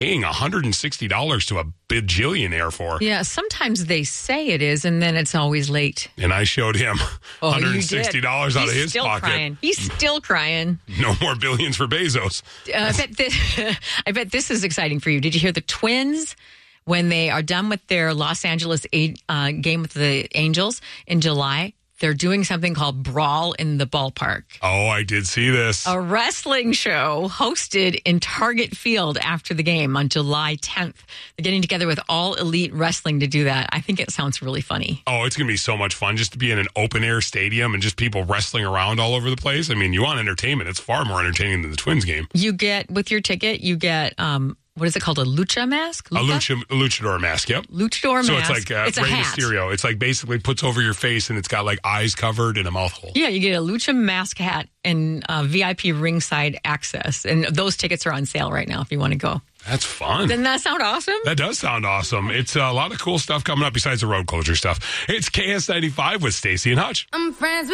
paying $160 to a bajillionaire for. Yeah, sometimes they say it is, and then it's always late. And I showed him $160 out of his still pocket. Crying. He's still crying. No more billions for Bezos. I bet this is exciting for you. Did you hear the Twins? When they are done with their Los Angeles game with the Angels in July, they're doing something called Brawl in the Ballpark. Oh, I did see this. A wrestling show hosted in Target Field after the game on July 10th. They're getting together with All Elite Wrestling to do that. I think it sounds really funny. Oh, it's going to be so much fun just to be in an open-air stadium and just people wrestling around all over the place. I mean, you want entertainment. It's far more entertaining than the Twins game. You get, with your ticket, you get... what is it called? A lucha mask? A luchador mask, yep. Luchador mask. So it's like it's a Rey hat. Mysterio. It's like basically puts over your face and it's got like eyes covered and a mouth hole. Yeah, you get a lucha mask hat and VIP ringside access. And those tickets are on sale right now if you want to go. That's fun. Doesn't that sound awesome? That does sound awesome. It's a lot of cool stuff coming up besides the road closure stuff. It's KS95 with Stacey and Hutch. I'm friends with